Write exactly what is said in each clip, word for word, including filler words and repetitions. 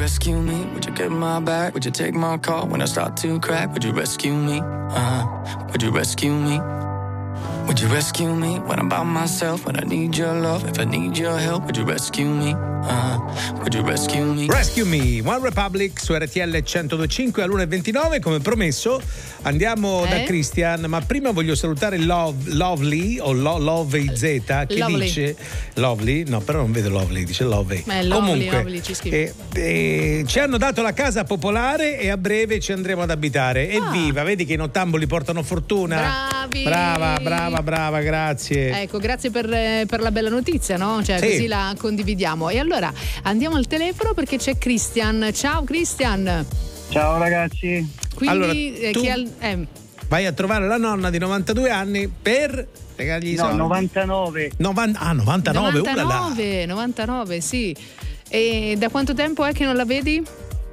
rescue me? Would you get my back? Would you take my call when I start to crack? Would you rescue me? Uh-huh. Would you rescue me? Would you rescue me when I'm by myself? When I need your love, if I need your help, would you rescue me? Uh-huh. Would you rescue me? Rescue Me, One Republic su R T L centodue e cinque all'una e ventinove. Come promesso andiamo eh? da Christian, ma prima voglio salutare Love, Lovely o Lo, Love Z che Lovely. dice Lovely, no però non vedo Lovely, dice Lovely. Ma è Lovely, comunque Lovely, ci eh, eh, ci hanno dato la casa popolare e a breve ci andremo ad abitare. Ah. Evviva, vedi che i nottambuli portano fortuna. Bravi. Brava, brava, brava, grazie. Ecco, grazie per, per la bella notizia, no? Cioè sì. Così la condividiamo. E allora andiamo al telefono perché c'è Christian. Ciao Christian. Ciao ragazzi. Quindi allora, eh, tu chi al, eh. vai a trovare la nonna di novantadue anni per regalargli i no, soldi. novantanove. Novan- ah, novantanove, novantanove, novantanove, sì. E da quanto tempo è che non la vedi?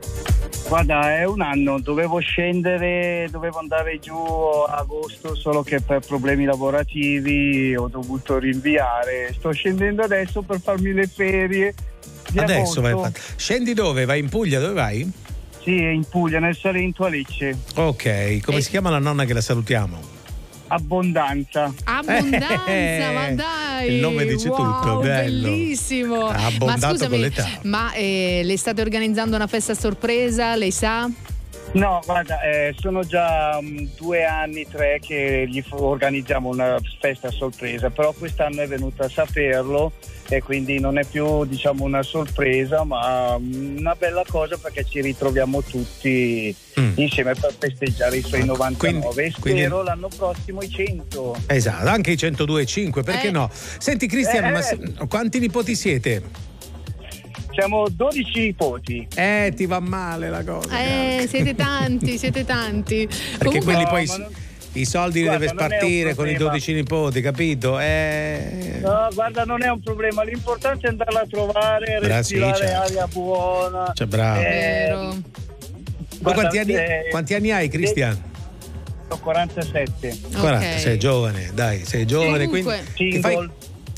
Guarda, è un anno, dovevo scendere, dovevo andare giù a agosto, solo che per problemi lavorativi ho dovuto rinviare. Sto scendendo adesso per farmi le ferie di adesso agosto. vai, vai. Scendi dove? Vai in Puglia? Dove vai? Sì, in Puglia, nel Salento, a Lecce. Ok, come e... si chiama la nonna che la salutiamo? Abbondanza. Abbondanza, eh, ma dai! Il nome dice wow, tutto, bello. Bellissimo. Ha abbondato ma scusami, con l'età. Ma eh, le state organizzando una festa sorpresa, lei sa? No, guarda, eh, sono già um, due anni, tre che gli organizziamo una festa sorpresa, però quest'anno è venuta a saperlo e quindi non è più, diciamo, una sorpresa, ma una bella cosa perché ci ritroviamo tutti mm. insieme per festeggiare i suoi novantanove quindi, e spero quindi... l'anno prossimo i cento. Esatto, anche i centodue e cinque, perché eh. no? Senti Cristian, eh, ma se... quanti nipoti siete? Siamo dodici nipoti. Eh, ti va male la cosa. Eh, cazzo. siete tanti, siete tanti. Perché comunque... quelli no, poi non... i soldi guarda, li deve spartire con i dodici nipoti, capito? Eh... No, guarda, non è un problema. L'importante è andarla a trovare, respirare sì, certo. aria buona. Cioè, bravo. Eh... Ma quanti anni, eh... quanti anni hai, Cristian? Ho quarantasette. quaranta, okay. Sei giovane, dai, sei giovane. Comunque... Quindi che fai...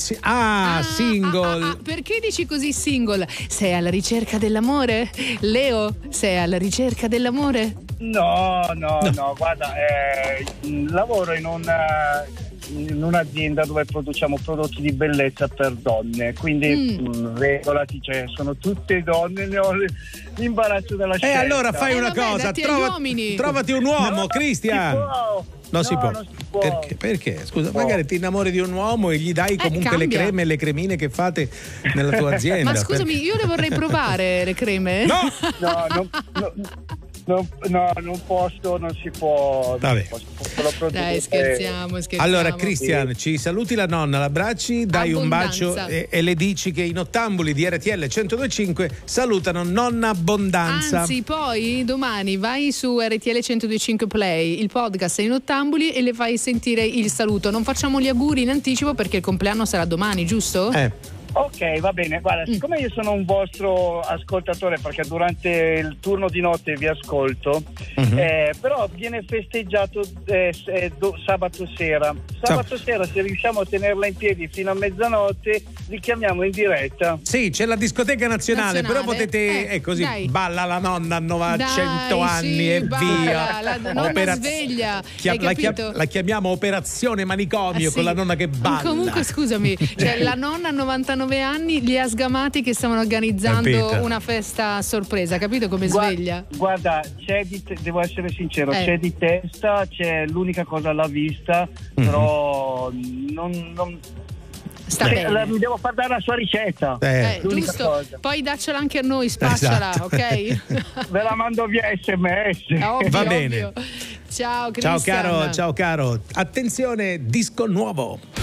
Ah, ah, single. Ah, ah, ah, perché dici così single? Sei alla ricerca dell'amore? Leo, sei alla ricerca dell'amore? No, no, no, no guarda, eh, lavoro in una, in un'azienda dove produciamo prodotti di bellezza per donne, quindi mm. mh, regolati, cioè sono tutte donne, ne ho l'imbarazzo della scelta. E eh, allora fai eh, una vabbè, cosa, trova, trovati un uomo, no, Cristian. Non no, si può. Non si può. Perché? Perché? Scusa, no. magari ti innamori di un uomo e gli dai comunque eh, le creme e le cremine che fate nella tua azienda. Ma scusami, perché... io le vorrei provare le creme. No! No, no, no. No, no, non posso, non si può. Vabbè. Non posso, dai, scherziamo, scherziamo. Allora, Cristian, sì. ci saluti la nonna, l'abbracci, dai Abbondanza. un bacio e, e le dici che i nottambuli di R T L centodue e cinque salutano nonna Abbondanza. Anzi, poi domani vai su R T L centodue e cinque Play, il podcast dei nottambuli, e le fai sentire il saluto. Non facciamo gli auguri in anticipo perché il compleanno sarà domani, giusto? Eh. Ok, va bene, guarda, mm. siccome io sono un vostro ascoltatore perché durante il turno di notte vi ascolto, mm-hmm. eh, però viene festeggiato eh, eh, do, sabato sera. Sabato Sab- sera, se riusciamo a tenerla in piedi fino a mezzanotte, li chiamiamo in diretta. Sì, c'è la discoteca nazionale, nazionale. però potete, eh, eh, così, dai. balla la nonna a novecento anni sì, e balla, via. La nonna Opera- sveglia. Chia- la, chia- la chiamiamo Operazione Manicomio, ah, sì. con la nonna che balla. Comunque, scusami, cioè la nonna a novantanove anni li ha sgamati che stavano organizzando Capito. una festa sorpresa, capito come Gua- sveglia? Guarda, c'è di te- devo essere sincero, eh. c'è di testa, c'è l'unica cosa alla vista, mm-hmm. però non, non... Sta Cioè, bene. la, mi devo far dare la sua ricetta. Eh, giusto. Cosa. Poi daccela anche a noi, spacciala, esatto. ok? Ve la mando via S M S. Ovvio, Va ovvio. bene. Ciao Cristian. Ciao caro, ciao caro. Attenzione, disco nuovo.